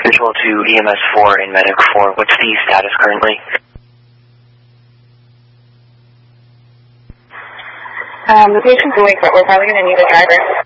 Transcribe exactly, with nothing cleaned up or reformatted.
Control to E M S four and Medic four. What's the status currently? Um, the patient's awake, but we're probably going to need a driver.